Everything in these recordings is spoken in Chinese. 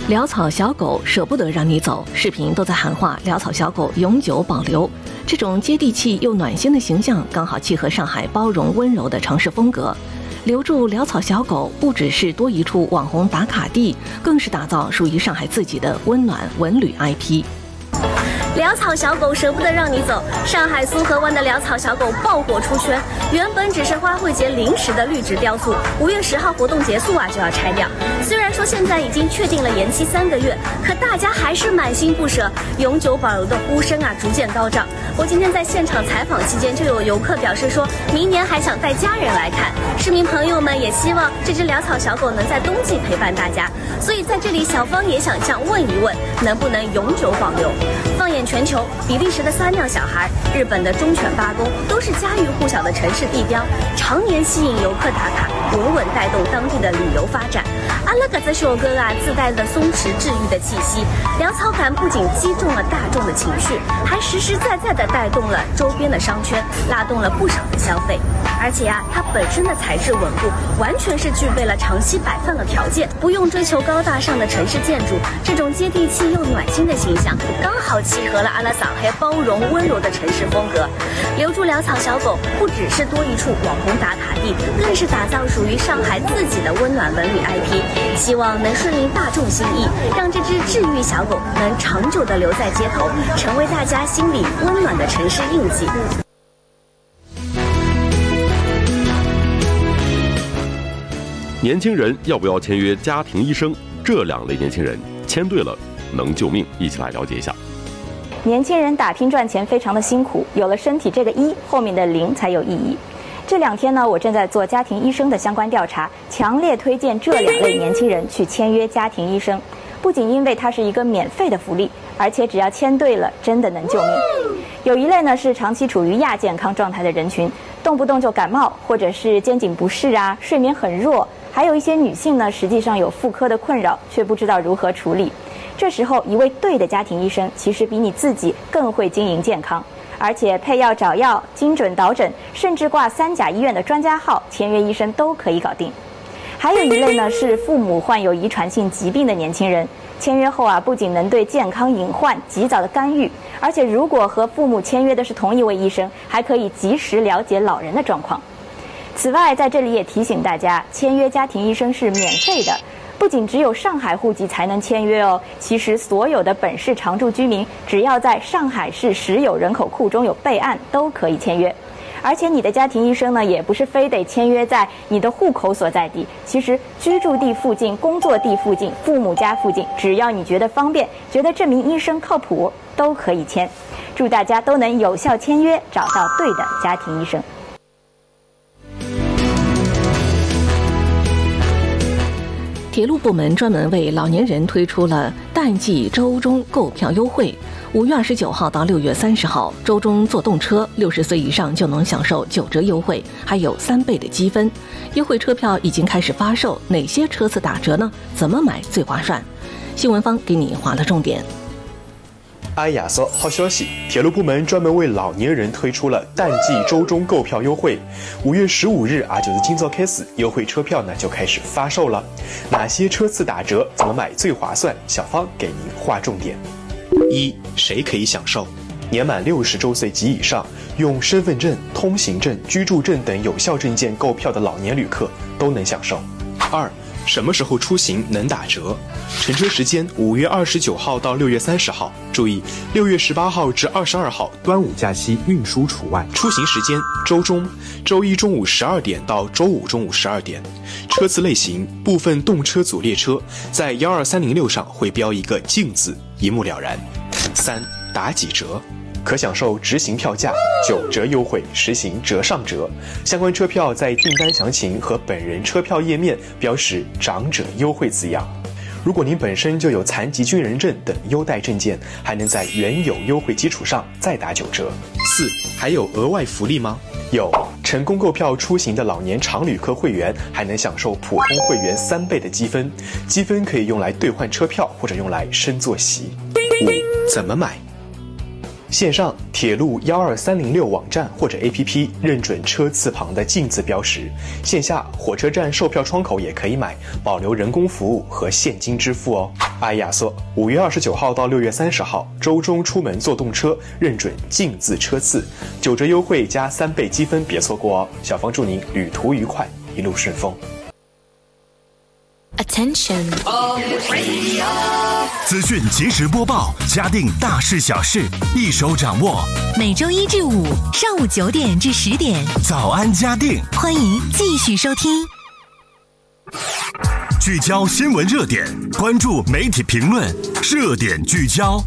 潦草小狗舍不得让你走，视频都在喊话潦草小狗永久保留。这种接地气又暖心的形象，刚好契合上海包容温柔的城市风格。留住潦草小狗，不只是多一处网红打卡地，更是打造属于上海自己的温暖文旅 IP。 潦草小狗舍不得让你走，上海苏河湾的潦草小狗爆火出圈。原本只是花卉节临时的绿植雕塑，5月10号活动结束就要拆掉。虽然说现在已经确定了延期3个月，可大家还是满心不舍，永久保留的呼声逐渐高涨。我今天在现场采访期间，就有游客表示说，明年还想带家人来看。市民朋友们也希望这只潦草小狗能在冬季陪伴大家，所以在这里，小芳也想这样问一问，能不能永久保留？放眼全球，比利时的撒尿小孩、日本的忠犬八公，都是家喻户晓的城市地标，常年吸引游客打卡，稳稳带动当地的旅游发展。阿拉格兹首歌自带了松弛治愈的气息，潦草感不仅击中了大众的情绪，还实实在在地带动了周边的商圈，拉动了不少的消费。而且它本身的材质稳固，完全是具备了长期摆放的条件，不用追求高大上的城市建筑，这种接地气又暖心的形象，刚好契合了阿拉桑黑包容温柔的城市风格。留住潦草小狗，不只是多一处网红打卡地，更是打造属于上海自己的温暖文旅 IP。希望能顺应大众心意，让这只治愈小狗能长久地留在街头，成为大家心里温暖的城市印记。 年轻人要不要签约家庭医生？这2类年轻人签对了能救命，一起来了解一下。 年轻人打拼赚钱非常的辛苦，有了身体这个1，后面的0才有意义。这2天呢，我正在做家庭医生的相关调查，强烈推荐这2类年轻人去签约家庭医生。不仅因为它是一个免费的福利，而且只要签对了，真的能救命。有一类呢是长期处于亚健康状态的人群，动不动就感冒，或者是肩颈不适睡眠很弱。还有一些女性呢，实际上有妇科的困扰，却不知道如何处理。这时候，一位对的家庭医生，其实比你自己更会经营健康，而且配药找药、精准导诊，甚至挂3甲医院的专家号，签约医生都可以搞定。还有一类呢，是父母患有遗传性疾病的年轻人，签约后不仅能对健康隐患及早的干预，而且如果和父母签约的是同一位医生，还可以及时了解老人的状况。此外，在这里也提醒大家，签约家庭医生是免费的，不仅只有上海户籍才能签约哦，其实所有的本市常住居民，只要在上海市实有人口库中有备案，都可以签约。而且你的家庭医生呢，也不是非得签约在你的户口所在地，其实居住地附近、工作地附近、父母家附近，只要你觉得方便，觉得这名医生靠谱，都可以签。祝大家都能有效签约，找到对的家庭医生。 铁路部门专门为老年人推出了淡季周中购票优惠，5月29号到6月30号，周中坐动车60岁以上就能享受9折优惠，还有3倍的积分。优惠车票已经开始发售，哪些车次打折呢？怎么买最划算？新闻方给你划了重点。 哎呀，好消息！铁路部门专门为老年人推出了淡季周中购票优惠，5月15日就是今早开始，优惠车票呢就开始发售了。哪些车次打折？怎么买最划算？小芳给您划重点。1. 谁可以享受？年满60周岁及以上，用身份证、通行证、居住证等有效证件购票的老年旅客都能享受。2. 什么时候出行能打折？乘车时间5月29号到6月30号，注意6月18号至22号端午假期运输除外。出行时间周中，周一中午12点到周五中午12点。车次类型，部分动车组列车在12306上会标一个禁字，一目了然。3. 打几折？可享受直行票价9折优惠，实行折上折。相关车票在订单详情和本人车票页面标示长者优惠字样。如果您本身就有残疾军人证等优待证件，还能在原有优惠基础上再打9折。4. 还有额外福利吗？有，成功购票出行的老年常旅客会员还能享受普通会员3倍的积分，积分可以用来兑换车票或者用来升坐席。5. 怎么买？线上铁路12306网站或者 APP 认准车次旁的禁字标识，线下火车站售票窗口也可以买，保留人工服务和现金支付哦。 阿亚瑟5月29号到6月30号，周中出门坐动车认准禁字车次，9折优惠加3倍积分，别错过哦！小芳祝您旅途愉快，一路顺风。 Attention！ 资讯即时播报，嘉定大事小事一手掌握。 每周1至5上午9点至10点， 早安嘉定， 欢迎继续收听。 聚焦新闻热点，关注媒体评论，热点聚焦。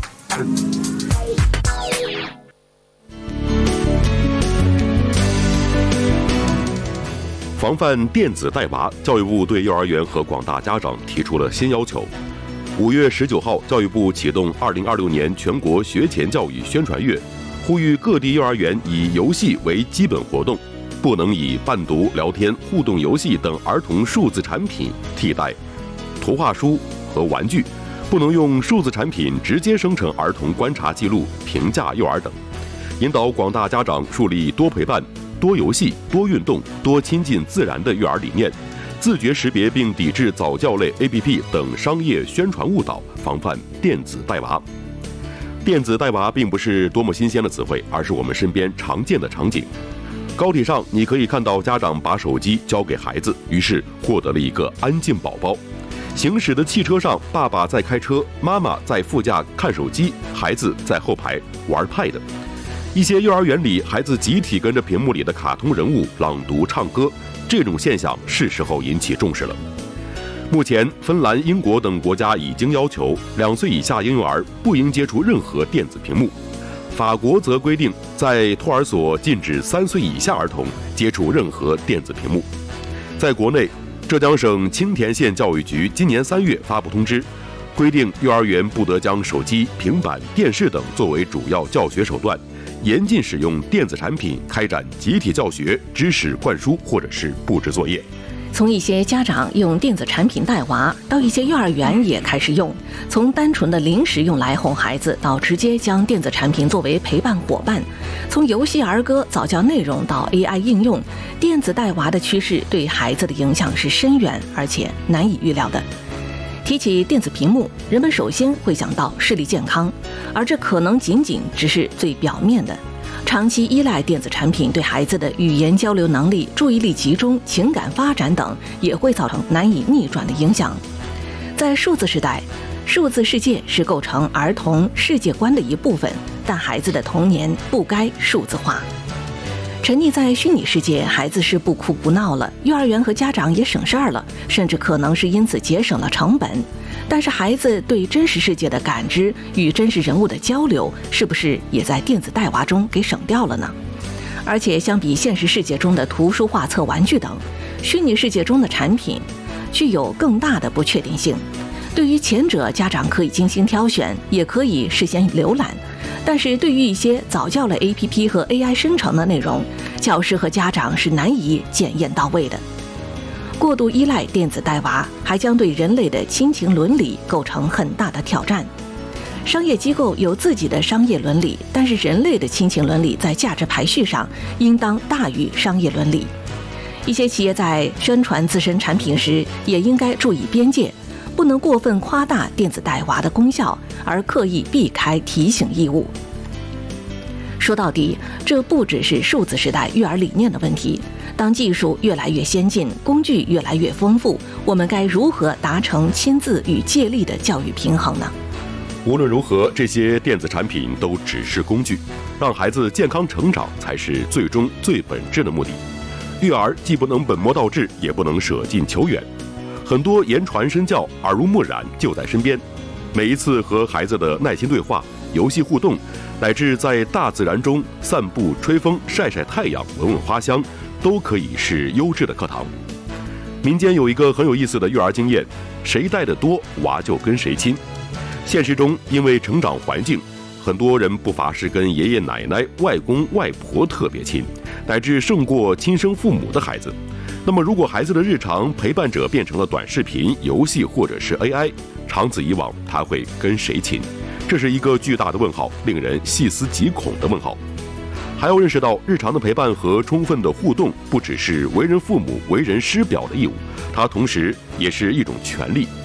防范电子带娃，教育部对幼儿园和广大家长提出了新要求。5月19号，教育部启动2026年全国学前教育宣传月，呼吁各地幼儿园以游戏为基本活动，不能以伴读、聊天、互动游戏等儿童数字产品替代图画书和玩具，不能用数字产品直接生成儿童观察记录、评价幼儿等，引导广大家长树立多陪伴、多游戏、多运动、多亲近自然的育儿理念，自觉识别并抵制早教类 APP 等商业宣传误导，防范电子带娃。电子带娃并不是多么新鲜的词汇，而是我们身边常见的场景。高铁上，你可以看到家长把手机交给孩子，于是获得了一个安静宝宝。行驶的汽车上，爸爸在开车，妈妈在副驾看手机，孩子在后排玩 Pad。一些幼儿园里，孩子集体跟着屏幕里的卡通人物朗读、唱歌，这种现象是时候引起重视了。目前，芬兰、英国等国家已经要求2岁以下婴幼儿不应接触任何电子屏幕。法国则规定，在托儿所禁止3岁以下儿童接触任何电子屏幕。在国内，浙江省青田县教育局今年3月发布通知，规定幼儿园不得将手机、平板、电视等作为主要教学手段，严禁使用电子产品开展集体教学、知识灌输或者是布置作业。 从一些家长用电子产品带娃，到一些幼儿园也开始用，从单纯的零食用来哄孩子，到直接将电子产品作为陪伴伙伴，从游戏儿歌、早教内容到 AI 应用，电子带娃的趋势对孩子的影响是深远而且难以预料的。提起电子屏幕，人们首先会想到视力健康，而这可能仅仅只是最表面的。长期依赖电子产品对孩子的语言交流能力、注意力集中、情感发展等也会造成难以逆转的影响。在数字时代，数字世界是构成儿童世界观的一部分，但孩子的童年不该数字化。沉溺在虚拟世界，孩子是不哭不闹了，幼儿园和家长也省事儿了，甚至可能是因此节省了成本。但是孩子对真实世界的感知与真实人物的交流，是不是也在电子带娃中给省掉了呢？而且相比现实世界中的图书画册、玩具等，虚拟世界中的产品具有更大的不确定性。对于前者，家长可以精心挑选，也可以事先浏览，但是对于一些早教类 APP 和 AI 生成的内容，教师和家长是难以检验到位的。过度依赖电子带娃，还将对人类的亲情伦理构成很大的挑战。商业机构有自己的商业伦理，但是人类的亲情伦理在价值排序上应当大于商业伦理。一些企业在宣传自身产品时，也应该注意边界，不能过分夸大电子带娃的功效，而刻意避开提醒义务。说到底，这不只是数字时代育儿理念的问题。当技术越来越先进，工具越来越丰富，我们该如何达成亲自与借力的教育平衡呢？ 无论如何，这些电子产品都只是工具，让孩子健康成长才是最终最本质的目的。育儿既不能本末倒置，也不能舍近求远。很多言传身教，耳濡目染就在身边。每一次和孩子的耐心对话、游戏互动，乃至在大自然中散步、吹风、晒晒太阳、闻闻花香，都可以是优质的课堂。民间有一个很有意思的育儿经验，谁带得多，娃就跟谁亲。现实中，因为成长环境，很多人不乏是跟爷爷奶奶、外公外婆特别亲，乃至胜过亲生父母的孩子。那么如果孩子的日常陪伴者变成了短视频、游戏或者是 AI， 长此以往，他会跟谁亲？这是一个巨大的问号，令人细思极恐的问号。还要认识到，日常的陪伴和充分的互动，不只是为人父母为人师表的义务，它同时也是一种权利。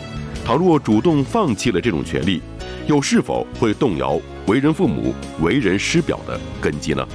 倘若主动放弃了这种权利，又是否会动摇为人父母、为人师表的根基呢？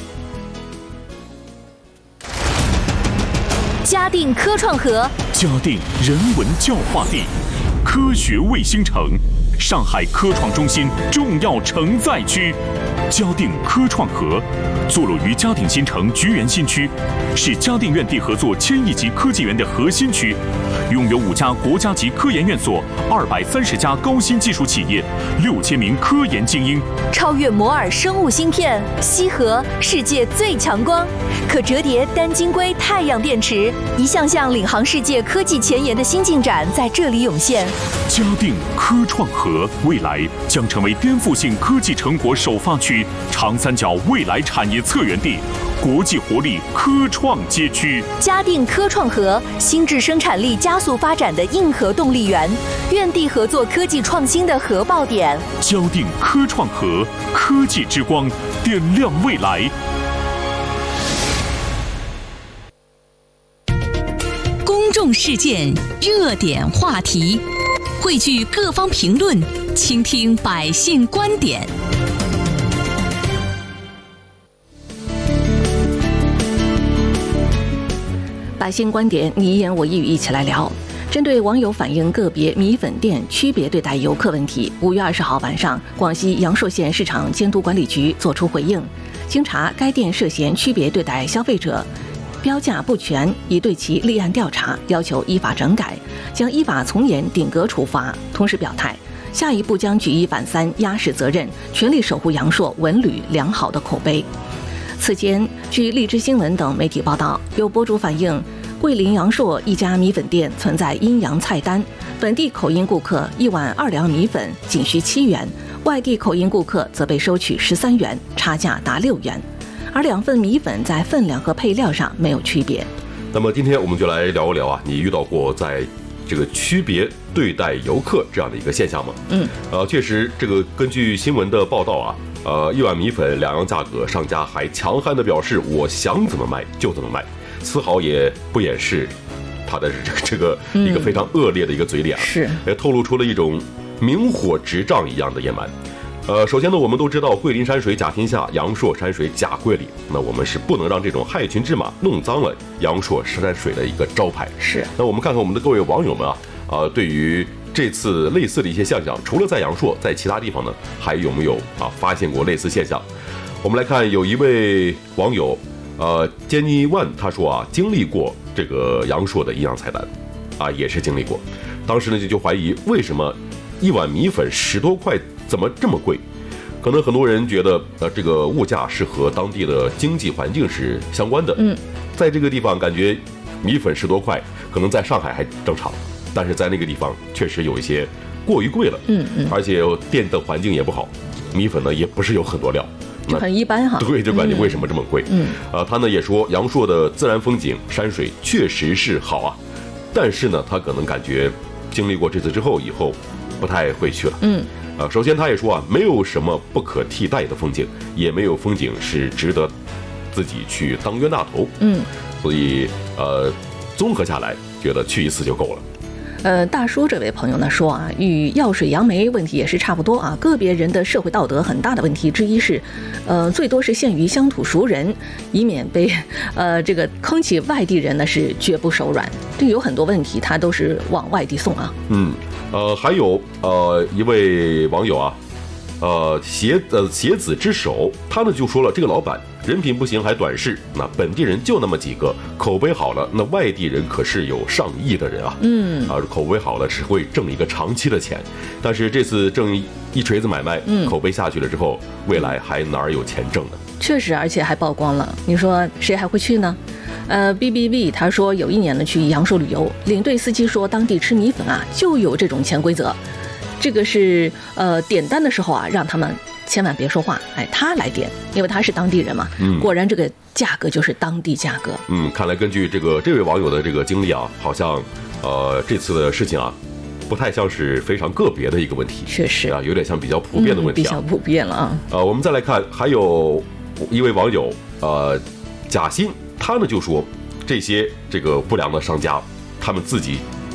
嘉定科创河， 嘉定人文教化地，科学卫星城，上海科创中心重要承载区。嘉定科创河坐落于嘉定新城菊园新区，是嘉定院地合作1000亿级科技园的核心区，拥有5家国家级科研院所、230家高新技术企业、6000名科研精英。 超越摩尔生物芯片，西河世界最强光，可折叠单晶硅太阳电池，一项项领航世界科技前沿的新进展在这里涌现。 嘉定科创河未来将成为颠覆性科技成果首发区、长三角未来产业策源地、国际活力科创街区。 嘉定科创河，新质生产力加速发展的硬核动力源，院地合作科技创新的核爆点。 嘉定科创河，科技之光，点亮未来。 公众事件，热点话题，汇聚各方评论，倾听百姓观点。 百姓观点，你一言我一语，一起来聊。针对网友反映个别米粉店区别对待游客问题，5月20号晚上，广西阳朔县市场监督管理局作出回应。经查，该店涉嫌区别对待消费者，标价不全，已对其立案调查，要求依法整改，将依法从严顶格处罚。同时表态，下一步将举一反三，压实责任，全力守护阳朔文旅良好的口碑。此前，据荔枝新闻等媒体报道，有博主反映，桂林阳朔一家米粉店存在阴阳菜单，本地口音顾客1碗2两米粉仅需7元，外地口音顾客则被收取13元，差价达6元，而2份米粉在分量和配料上没有区别。 那么今天我们就来聊一聊啊，你遇到过在这个区别对待游客这样的一个现象吗？确实，这个根据新闻的报道啊。1碗米粉2样价格，商家还强悍地表示我想怎么卖就怎么卖，丝毫也不掩饰他的这个一个非常恶劣的一个嘴脸， 是也透露出了一种明火执仗一样的野蛮。首先呢，我们都知道桂林山水甲天下，阳朔山水甲桂林，那我们是不能让这种害群之马弄脏了阳朔山水的一个招牌。 是， 那我们看看我们的各位网友们对于这次类似的一些现象，除了在阳朔，在其他地方呢，还有没有发现过类似现象？我们来看，有一位网友Jenny One 他说经历过这个阳朔的阴阳菜单也是经历过。当时呢就怀疑为什么1碗米粉10多块怎么这么贵？可能很多人觉得这个物价是和当地的经济环境是相关的。在这个地方感觉米粉10多块，可能在上海还正常。但是在那个地方确实有一些过于贵了，而且店的环境也不好，米粉呢也不是有很多料， 就很一般哈。 对，就感觉为什么这么贵？他呢也说阳朔的自然风景山水确实是好但是呢他可能感觉经历过这次之后以后不太会去了。首先他也说没有什么不可替代的风景，也没有风景是值得自己去当冤大头。所以综合下来觉得去一次就够了。 大叔这位朋友呢说与药水杨梅问题也是差不多个别人的社会道德很大的问题之一是，最多是限于乡土熟人，以免被这个坑起外地人呢是绝不手软。这有很多问题他都是往外地送还有一位网友鞋子之手，他呢就说了，这个老板人品不行还短视，那本地人就那么几个，口碑好了，那外地人可是有上亿的人口碑好了是会挣一个长期的钱，但是这次挣一锤子买卖，口碑下去了之后，未来还哪儿有钱挣呢？ 确实，而且还曝光了，你说谁还会去呢？BBB 他说有一年呢去阳朔旅游，领队司机说当地吃米粉就有这种潜规则，这个是点单的时候让他们千万别说话，他来点，因为他是当地人嘛。果然这个价格就是当地价格。 看来根据这位网友的这个经历好像这次的事情不太像是非常个别的一个问题， 确实有点像比较普遍的问题比较普遍了我们再来看，还有一位网友贾鑫，他呢就说这些这个不良的商家，他们自己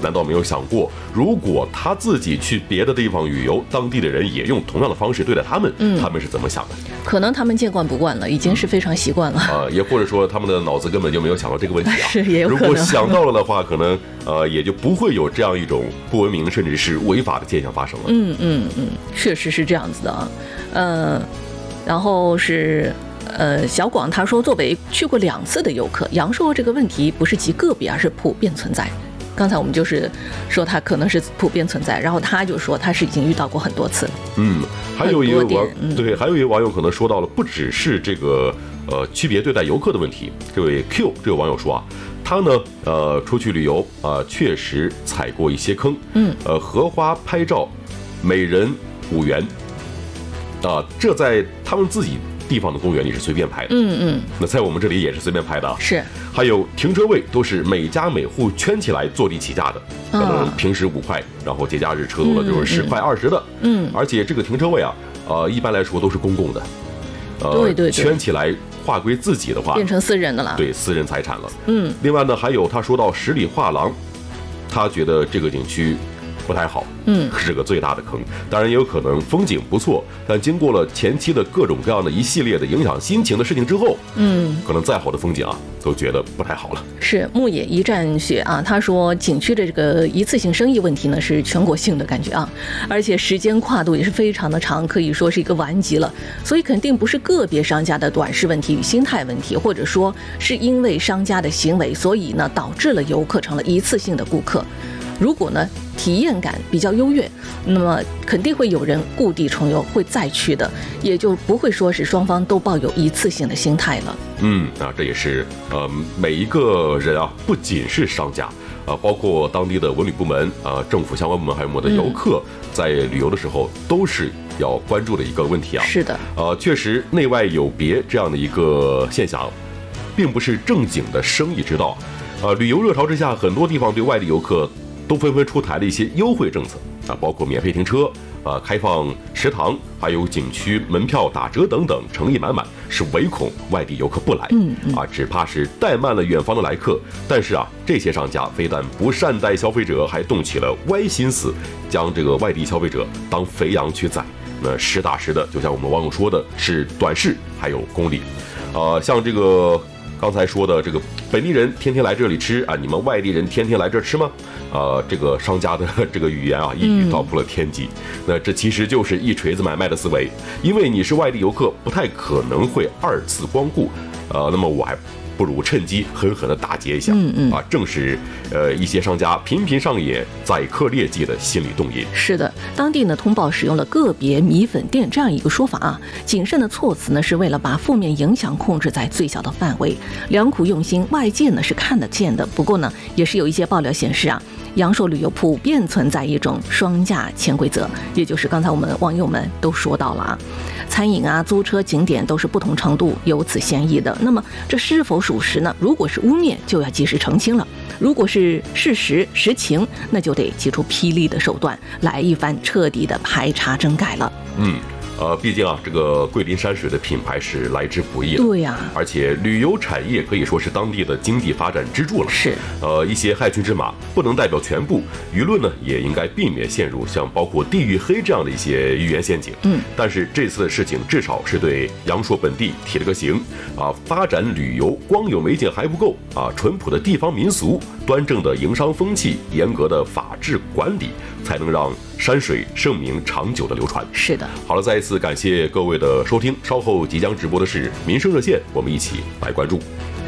难道没有想过，如果他自己去别的地方旅游，当地的人也用同样的方式对待他们，他们是怎么想的？ 可能他们见惯不惯了，已经是非常习惯了。 也或者说他们的脑子根本就没有想到这个问题啊。 是也有可能。 如果想到了的话，可能也就不会有这样一种不文明甚至是违法的现象发生了。 确实是这样子的啊。然后是小广他说，作为去过2次的游客，阳朔这个问题不是极个别，而是普遍存在。刚才我们就是说他可能是普遍存在，然后他就说他是已经遇到过很多次。 还有一位还有一位网友可能说到了，不只是这个区别对待游客的问题。这位 Q 这位网友说啊，他呢出去旅游确实踩过一些坑。荷花拍照每人5元这在他们自己地方的公园里是随便拍的。那在我们这里也是随便拍的啊。 是。 还有停车位都是每家每户圈起来坐地起价的，可能平时5块，然后节假日车多了就是10块20的。而且这个停车位一般来说都是公共的。对，圈起来划归自己的话， 变成私人的了。 对，私人财产了。另外呢，还有他说到十里画廊，他觉得这个景区不太好，是个最大的坑。当然也有可能风景不错，但经过了前期的各种各样的一系列的影响心情的事情之后，可能再好的风景都觉得不太好了。 是牧野一站雪他说景区的这个一次性生意问题呢是全国性的感觉而且时间跨度也是非常的长，可以说是一个顽疾了。所以肯定不是个别商家的短视问题与心态问题，或者说是因为商家的行为，所以呢导致了游客成了一次性的顾客。如果呢体验感比较优越，那么肯定会有人故地重游，会再去的，也就不会说是双方都抱有一次性的心态了。 这也是每一个人不仅是商家包括当地的文旅部门政府相关部门，还有我们的游客，在旅游的时候都是要关注的一个问题是的。 确实内外有别这样的一个现象，并不是正经的生意之道。旅游热潮之下，很多地方对外地游客都纷纷出台了一些优惠政策包括免费停车开放食堂，还有景区门票打折等等，诚意满满，是唯恐外地游客不来只怕是怠慢了远方的来客。但是这些商家非但不善待消费者，还动起了歪心思，将这个外地消费者当肥羊去宰。那实打实的，就像我们网友说的，是短视还有功利。像这个刚才说的这个本地人天天来这里吃你们外地人天天来这吃吗？这个商家的这个语言一语道破了天机。那这其实就是一锤子买卖的思维，因为你是外地游客，不太可能会2次光顾，那么我还不如趁机狠狠地打劫一下。正是一些商家频频上演宰客劣迹的心理动因。 是的，当地呢通报使用了个别米粉店这样一个说法谨慎的措辞呢是为了把负面影响控制在最小的范围，良苦用心，外界呢是看得见的。不过呢，也是有一些爆料显示阳朔旅游普遍存在一种双价潜规则，也就是刚才我们网友们都说到了餐饮租车景点都是不同程度有此嫌疑的。那么这是否属实呢？如果是污蔑，就要及时澄清了；如果是事实实情，那就得祭出霹雳的手段，来一番彻底的排查整改了。 毕竟这个桂林山水的品牌是来之不易的。 对呀， 而且旅游产业可以说是当地的经济发展支柱了。 是， 一些害群之马不能代表全部，舆论呢也应该避免陷入像包括地域黑这样的一些语言陷阱。但是这次的事情至少是对阳朔本地提了个醒发展旅游光有美景还不够淳朴的地方民俗、端正的营商风气、严格的法治管理，才能让山水盛名长久的流传。 是的。 好了，再一次感谢各位的收听，稍后即将直播的是民生热线，我们一起来关注。